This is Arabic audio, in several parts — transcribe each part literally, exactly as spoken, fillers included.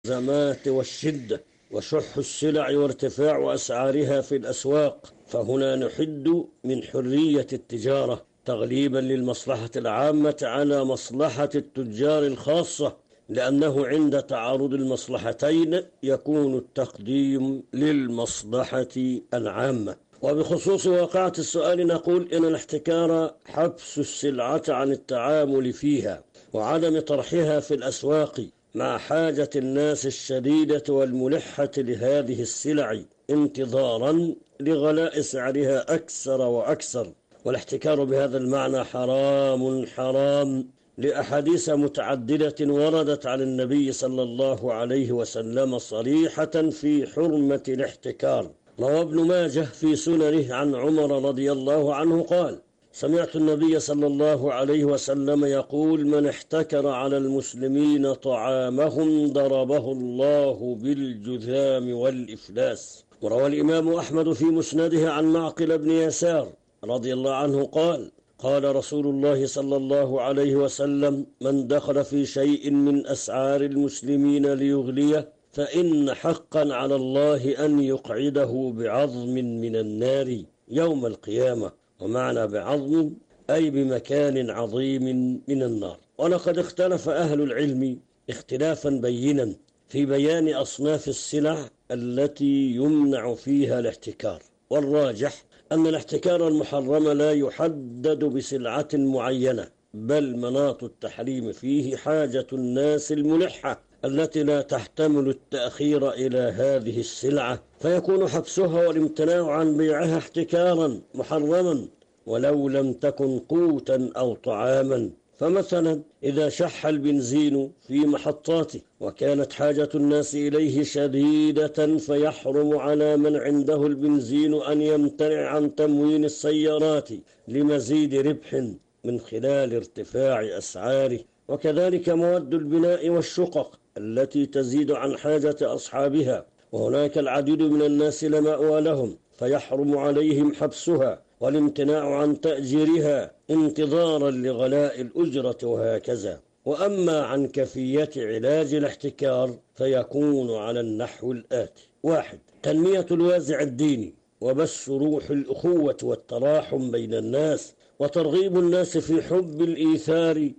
الأزمات والشدة وشح السلع وارتفاع أسعارها في الأسواق، فهنا نحد من حرية التجارة تغليبا للمصلحة العامة على مصلحة التجار الخاصة، لأنه عند تعارض المصلحتين يكون التقديم للمصلحة العامة. وبخصوص واقعة السؤال نقول إن الاحتكار حبس السلعة عن التعامل فيها وعدم طرحها في الأسواق مع حاجة الناس الشديدة والملحة لهذه السلع انتظارا لغلاء سعرها أكثر وأكثر. والاحتكار بهذا المعنى حرام حرام لأحاديث متعددة وردت عن النبي صلى الله عليه وسلم صريحة في حرمة الاحتكار. روى ابن ماجه في سننه عن عمر رضي الله عنه قال: سمعت النبي صلى الله عليه وسلم يقول: من احتكر على المسلمين طعامهم ضربه الله بالجذام والإفلاس. وروى الإمام أحمد في مسنده عن معقل بن يسار رضي الله عنه قال: قال رسول الله صلى الله عليه وسلم: من دخل في شيء من أسعار المسلمين ليغليه فإن حقا على الله أن يقعده بعظم من النار يوم القيامة. ومعنى بعظم أي بمكان عظيم من النار. ولقد اختلف أهل العلم اختلافا بينا في بيان أصناف السلع التي يمنع فيها الاحتكار، والراجح أن الاحتكار المحرم لا يحدد بسلعة معينة، بل مناط التحريم فيه حاجة الناس الملحة التي لا تحتمل التأخير إلى هذه السلعة، فيكون حبسها والامتناع عن بيعها احتكارا محرما ولو لم تكن قوتا أو طعاما. فمثلا إذا شح البنزين في محطاته وكانت حاجة الناس إليه شديدة فيحرم على من عنده البنزين أن يمتنع عن تموين السيارات لمزيد ربح من خلال ارتفاع أسعاره. وكذلك مواد البناء والشقق التي تزيد عن حاجة أصحابها، وهناك العديد من الناس لا مأوى لهم فيحرم عليهم حبسها والامتناع عن تأجيرها انتظارا لغلاء الأجرة وهكذا. وأما عن كيفية علاج الاحتكار فيكون على النحو الآتي: واحد، تنمية الوازع الديني وبث روح الأخوة والتراحم بين الناس وترغيب الناس في حب الإيثار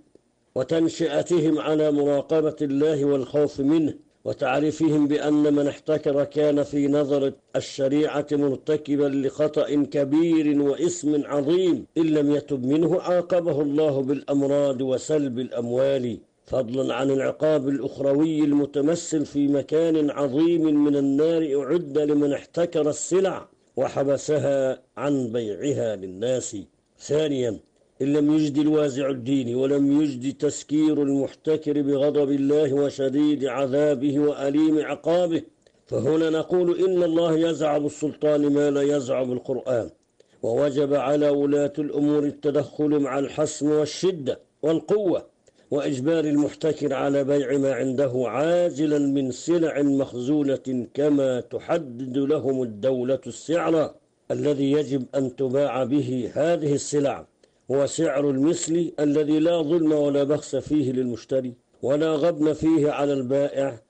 وتنشئتهم على مراقبة الله والخوف منه وتعريفهم بأن من احتكر كان في نظر الشريعة مرتكبا لخطأ كبير وإثم عظيم، إن لم يتب منه عاقبه الله بالأمراض وسلب الأموال، فضلا عن العقاب الأخروي المتمثل في مكان عظيم من النار أعد لمن احتكر السلع وحبسها عن بيعها للناس. ثانيا، إن لم يجد الوازع الديني ولم يجد تسكير المحتكر بغضب الله وشديد عذابه وأليم عقابه، فهنا نقول إن الله يزع بالسلطان ما لا يزع بالقرآن، ووجب على ولاة الأمور التدخل مع الحسم والشدة والقوة وإجبار المحتكر على بيع ما عنده عاجلا من سلع مخزونة كما تحدد لهم الدولة السعر الذي يجب أن تباع به هذه السلع، هو سعر المثل الذي لا ظلم ولا بخس فيه للمشتري ولا غبن فيه على البائع،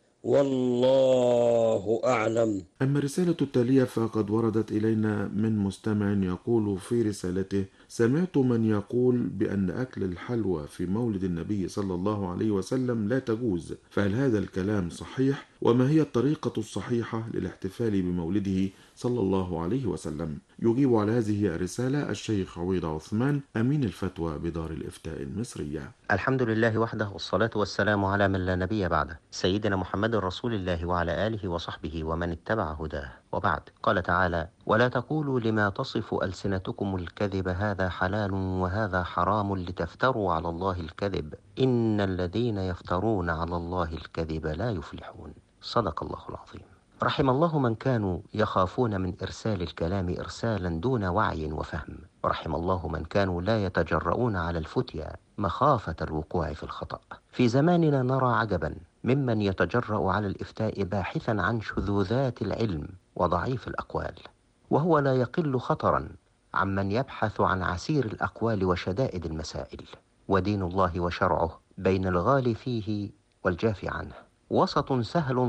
والله أعلم. أما الرسالة التالية فقد وردت إلينا من مستمع يقول في رسالته: سمعت من يقول بأن أكل الحلوى في مولد النبي صلى الله عليه وسلم لا تجوز، فهل هذا الكلام صحيح؟ وما هي الطريقة الصحيحة للاحتفال بمولده صلى الله عليه وسلم؟ يجيب على هذه الرسالة الشيخ عويض عثمان، أمين الفتوى بدار الإفتاء المصرية. الحمد لله وحده، والصلاة والسلام على من لا نبي بعده، سيدنا محمد رسول الله وعلى آله وصحبه ومن اتبع هداه. وبعد، قال تعالى: ولا تقولوا لما تصف ألسنتكم الكذب هذا حلال وهذا حرام لتفتروا على الله الكذب إن الذين يفترون على الله الكذب لا يفلحون. صدق الله العظيم. رحم الله من كانوا يخافون من إرسال الكلام إرسالا دون وعي وفهم، ورحم الله من كانوا لا يتجرؤون على الفتيا مخافة الوقوع في الخطأ. في زماننا نرى عجبا ممن يتجرأ على الإفتاء باحثا عن شذوذات العلم وضعيف الأقوال، وهو لا يقل خطرا عمن يبحث عن عسير الأقوال وشدائد المسائل. ودين الله وشرعه بين الغالي فيه والجافي عنه، وسط سهل